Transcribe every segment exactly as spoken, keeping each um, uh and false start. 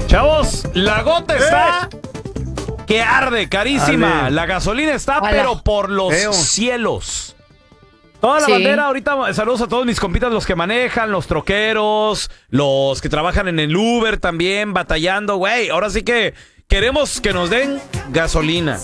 Chavos, la gota está que arde, carísima. Arde. La gasolina está, Hola. pero por los Feo. cielos. Toda la Sí. bandera, ahorita saludos a todos mis compitas, los que manejan, los troqueros, los que trabajan en el Uber también, batallando, güey. Ahora sí que queremos que nos den gasolina.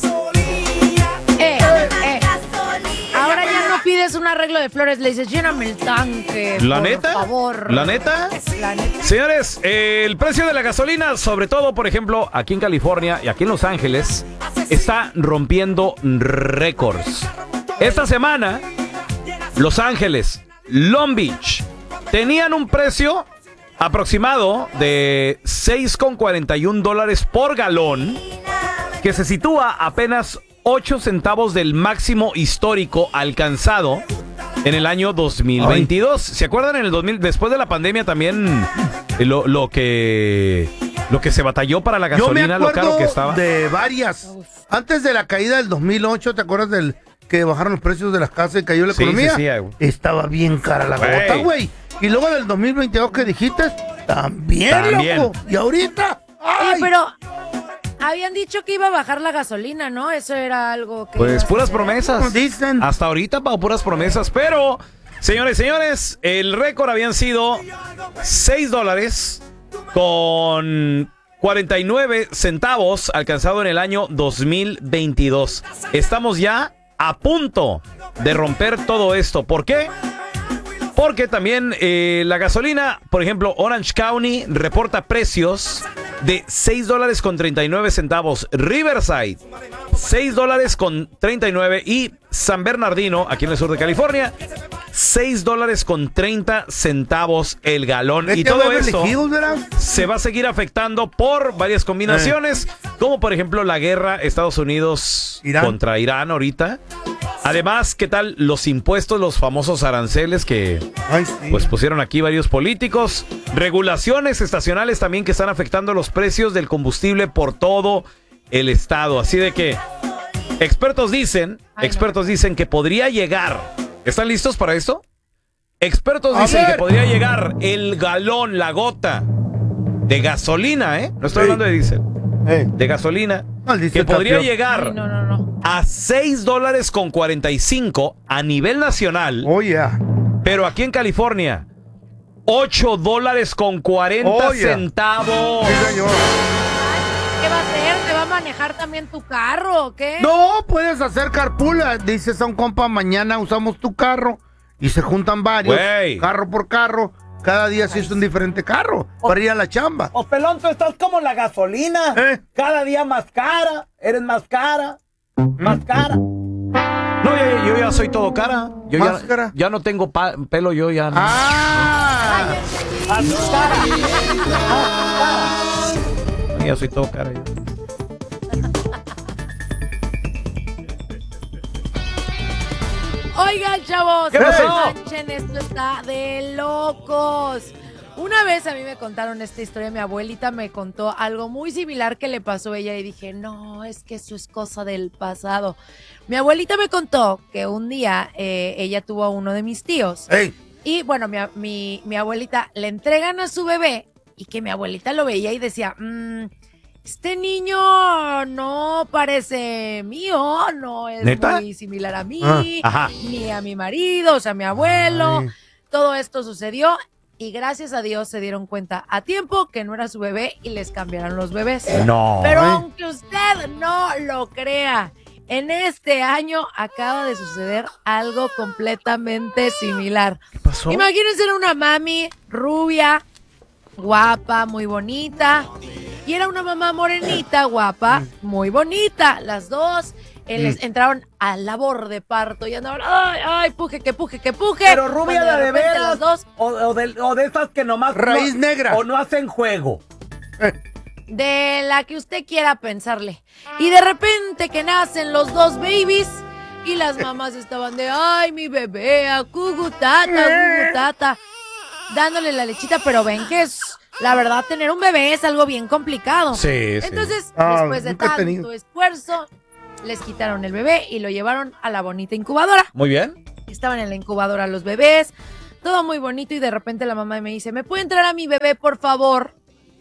Eh, eh. Ahora ya no pides un arreglo de flores, le dices, lléname el tanque, ¿La por neta? favor. ¿La neta? La neta. Señores, eh, el precio de la gasolina, sobre todo, por ejemplo, aquí en California y aquí en Los Ángeles, está rompiendo récords. Esta semana, Los Ángeles, Long Beach, tenían un precio aproximado de seis con cuarenta y un dólares por galón, que se sitúa apenas ocho centavos del máximo histórico alcanzado en el año dos mil veintidós. ¿Se acuerdan en el dos mil, después de la pandemia también eh, lo, lo que lo que se batalló para la Yo me gasolina, lo acuerdo caro que estaba? de varias. Antes de la caída del dos mil ocho, ¿te acuerdas del que bajaron los precios de las casas y cayó la Sí, economía? sí, sí, güey. Estaba bien cara la Güey. gota, güey. Y luego del dos mil veintidós que dijiste, también, También. loco. Y ahorita, Oye, ¡ay! pero habían dicho que iba a bajar la gasolina, ¿no? Eso era algo que... Pues ibas a puras hacer. promesas. Como dicen. Hasta ahorita, pa, puras promesas. Pero, señores, señores, el récord habían sido seis dólares con cuarenta y nueve centavos alcanzado en el año dos mil veintidós. Estamos ya a punto de romper todo esto. ¿Por qué? Porque también eh, la gasolina, por ejemplo, Orange County reporta precios de seis dólares con treinta y nueve centavos. Riverside, seis dólares con treinta y nueve. Y San Bernardino, aquí en el sur de California, seis dólares con treinta centavos el galón. Vete Y a todo Beverly esto Hills, ¿verdad? se va a seguir afectando por varias combinaciones, como por ejemplo la guerra Estados Unidos Irán. contra Irán ahorita. Además, ¿qué tal los impuestos, los famosos aranceles que Ay, sí. pues pusieron aquí varios políticos? Regulaciones estacionales también que están afectando los precios del combustible por todo el estado. Así de que expertos dicen, Ay, expertos dicen que podría llegar. ¿Están listos para esto? Expertos A dicen ver. que podría llegar el galón, la gota de gasolina, ¿eh? No estoy Sí. hablando de diésel, Eh, de gasolina. el diésel Que está podría feo. llegar Ay, no, no, no. a seis dólares con cuarenta y cinco a nivel nacional. Oh, yeah. Pero aquí en California, ocho dólares con cuarenta Oh, yeah. centavos. Sí, señor. ¿Qué va a hacer? ¿Te va a manejar también tu carro o qué? No, puedes hacer carpool. Dices a un compa, mañana usamos tu carro. Y se juntan varios, Güey. carro por carro. Cada día se hizo un diferente carro para ir a la chamba. O pelón, tú estás como la gasolina. ¿Eh? Cada día más cara. Eres más cara. Más cara. No, yo, yo ya soy todo cara. Yo ya, Máscara. ya no tengo pa- pelo, yo ya no. ¡Ah! Más cara. Ya soy todo cara. yo. Oigan, chavos, ¿Qué no pasó? manchen, esto está de locos. Una vez a mí me contaron esta historia, mi abuelita me contó algo muy similar que le pasó a ella y dije, no, es que eso es cosa del pasado. Mi abuelita me contó que un día eh, ella tuvo a uno de mis tíos ¡Ey! y bueno, mi, mi, mi abuelita le entregan a su bebé y que mi abuelita lo veía y decía, mmm, este niño no parece mío, no es ¿Neta? muy similar a mí, Ah, ajá. ni a mi marido, o sea, a mi abuelo. Ay. Todo esto sucedió y gracias a Dios se dieron cuenta a tiempo que no era su bebé y les cambiaron los bebés. No. Pero Ay. aunque usted no lo crea, en este año acaba de suceder algo completamente similar. ¿Qué pasó? Imagínense una mami rubia, guapa, muy bonita. Y era una mamá morenita, guapa, muy bonita. Las dos eh, les entraron a labor de parto y andaban, ay, ay, puje, que puje, que puje. Pero rubia Cuando de, de repente veras. las dos, O, o de, o de esas que nomás. Raíz no- negra. O no hacen juego. de la que usted quiera pensarle. Y de repente que nacen los dos babies y las mamás estaban de, ay, mi bebé, a cugutata, cugutata, dándole la lechita, pero ven que es, la verdad, tener un bebé es algo bien complicado. Sí, sí. Entonces, Ah, después de nunca he tanto tenido. esfuerzo, les quitaron el bebé y lo llevaron a la bonita incubadora. Muy bien. Estaban en la incubadora los bebés, todo muy bonito y de repente la mamá me dice, ¿me puede entrar a mi bebé, por favor?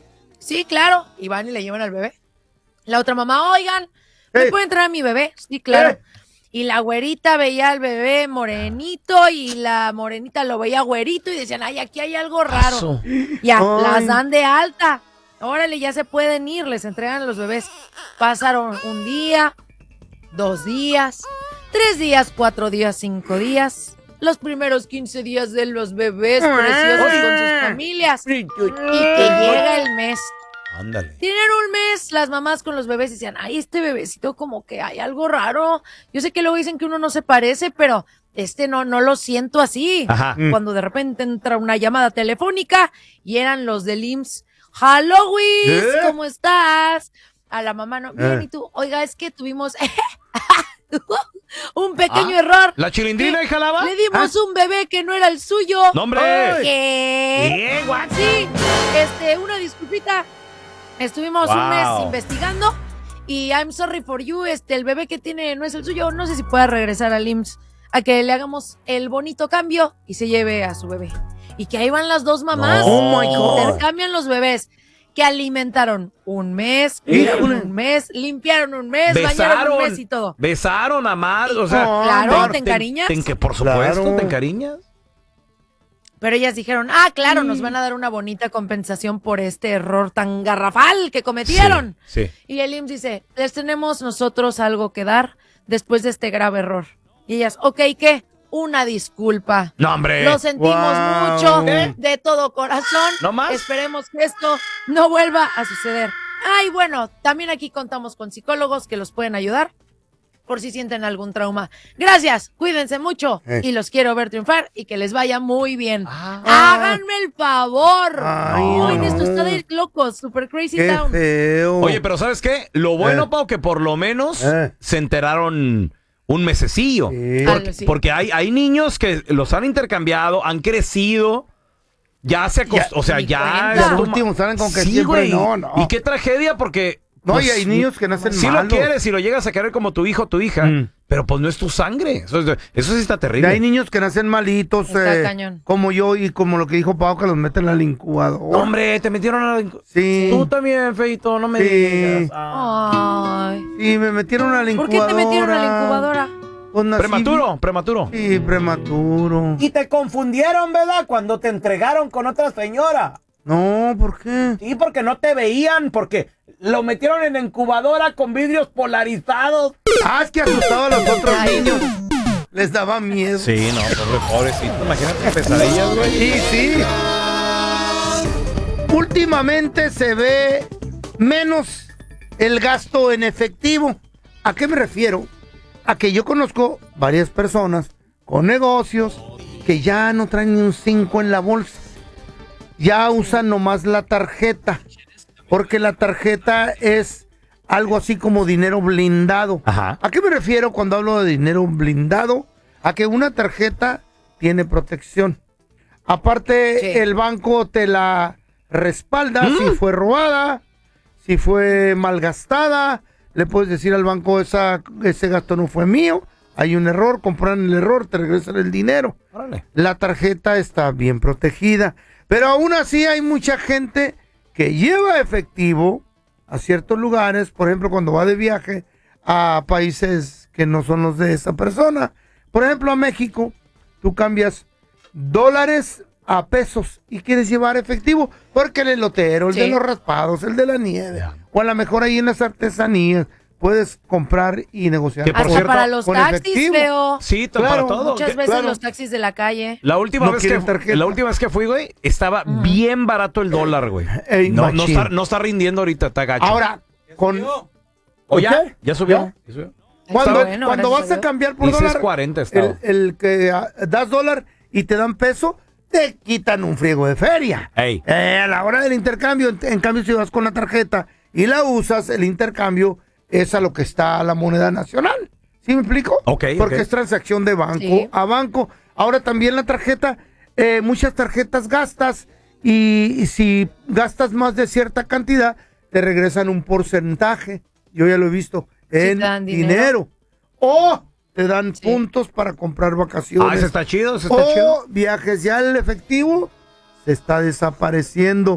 Sí, claro. Y van y le llevan al bebé. La otra mamá, oigan, ¿me Eh. puede entrar a mi bebé? Sí, claro. Eh. Y la güerita veía al bebé morenito y la morenita lo veía güerito y decían, ay, aquí hay algo raro. Paso. Ya, Ay. las dan de alta. Órale, ya se pueden ir, les entregan los bebés. Pasaron un día, dos días, tres días, cuatro días, cinco días. Los primeros quince días de los bebés preciosos con sus familias. Y que llega el mes. Ándale. Tienen un mes las mamás con los bebés y decían, ay, este bebecito como que hay algo raro. Yo sé que luego dicen que uno no se parece, pero este no, no lo siento así. Ajá. Cuando de repente entra una llamada telefónica y eran los del I M S S. Halloween, ¿Eh? ¿cómo estás? A la mamá no, bien, Eh. ¿y tú? Oiga, es que tuvimos un pequeño Ah, error. ¿La chilindrina ¿Qué? y jalaba? Le dimos un bebé que no era el suyo. ¡No, hombre! ¿Qué? ¿Qué, guacha? Sí, este, una disculpita. Estuvimos un mes Wow. investigando y I'm sorry for you, este, el bebé que tiene no es el suyo. No sé si pueda regresar al I M S S a que le hagamos el bonito cambio y se lleve a su bebé. Y que ahí van las dos mamás. No. Oh, my God. Intercambian los bebés. Que alimentaron un mes, ¿Eh? cuidaron un mes, limpiaron un mes, bañaron Besaron. un mes y todo. Besaron, amar, o sea. Oh, Claro, no, ¿te encariñas? Te, te- por supuesto, Claro. te encariñas. Pero ellas dijeron, ah, claro, nos van a dar una bonita compensación por este error tan garrafal que cometieron. Sí. sí. Y el I M S S dice, les tenemos nosotros algo que dar después de este grave error. Y ellas, ok, ¿qué? Una disculpa. No, hombre. Lo sentimos Wow. mucho, ¿Eh? de todo corazón. ¿No más? Esperemos que esto no vuelva a suceder. Ay, bueno, también aquí contamos con psicólogos que los pueden ayudar por si sienten algún trauma. Gracias, cuídense mucho Eh. y los quiero ver triunfar y que les vaya muy bien. Ah. Háganme el favor. Ay, Ay, no. esto está de locos, super crazy Qué town. feo. Oye, pero ¿sabes qué? Lo bueno, Eh. Pau, que por lo menos Eh. se enteraron un mesecillo. Sí. Porque, Algo, sí. porque hay, hay niños que los han intercambiado, han crecido, ya se acost- Ya, o sea, ni ya... cuenta. Y al toma- último salen con que Sí, siempre güey. no, no. Y qué tragedia porque... No, pues, y hay niños que nacen sí malos. lo quieres y lo llegas a querer como tu hijo o tu hija, Mm. pero pues no es tu sangre. Eso, es- eso sí está Y terrible. hay niños que nacen malitos, Está eh, cañón. como yo y como lo que dijo Pau, que los meten al incubador. No, hombre, te metieron a la... Sí. Tú también, feito, no me Sí. digas. Ah. Ay. Sí, me metieron a la ¿Por incubadora. qué te metieron a la incubadora? Pues nací- Prematuro, prematuro. Sí, prematuro. Y te confundieron, ¿verdad? Cuando te entregaron con otra señora. No, ¿por qué? Sí, porque no te veían, porque lo metieron en la incubadora con vidrios polarizados. Ah, es que asustaba a los otros niños. Les daba miedo. Sí, no, pobre, pobrecito. Imagínate pesadillas, güey. Sí, sí. Últimamente se ve menos el gasto en efectivo. ¿A qué me refiero? A que yo conozco varias personas con negocios que ya no traen ni un cinco en la bolsa. Ya usan nomás la tarjeta. Porque la tarjeta es algo así como dinero blindado. Ajá. ¿A qué me refiero cuando hablo de dinero blindado? A que una tarjeta tiene protección. Aparte, Sí. el banco te la respalda Mm. si fue robada, si fue malgastada. Le puedes decir al banco, Esa, ese gasto no fue mío, hay un error, compran el error, te regresan el dinero. Órale. La tarjeta está bien protegida. Pero aún así hay mucha gente que lleva efectivo a ciertos lugares, por ejemplo, cuando va de viaje a países que no son los de esa persona. Por ejemplo, a México, tú cambias dólares a pesos y quieres llevar efectivo, porque el elotero, el Sí. de los raspados, el de la nieve, Ya. o a lo mejor ahí en las artesanías, puedes comprar y negociar. Que por Hasta cierto, para los con taxis, efectivo. feo. Sí, to- Claro, para todo. Muchas Que- veces claro. los taxis de la calle. La última, No vez que, quieren tarjeta. la última vez que fui, güey, estaba bien barato el dólar, güey. Ey, No, no, machín. está, no está rindiendo ahorita, está gacho. Ahora, con... ¿O ya? ¿qué? ¿Ya subió? ¿Ya? ¿Ya subió? Cuando, Está bueno, cuando gracias vas a a Dios. cambiar por Y dólar, seis cuarenta estaba. el, el que ah, das dólar y te dan peso, te quitan un friego de feria. Ey. Eh, a la hora del intercambio, en, en cambio, si vas con la tarjeta y la usas, el intercambio es a lo que está la moneda nacional. ¿Sí me explico? Ok, Porque ok. es transacción de banco Sí. a banco. Ahora también la tarjeta, eh, muchas tarjetas gastas y, y si gastas más de cierta cantidad, te regresan un porcentaje. Yo ya lo he visto en te dan dinero. dinero. O te dan Sí. puntos para comprar vacaciones. Ah, ese está chido, ese está o chido. viajes. Ya el efectivo se está desapareciendo.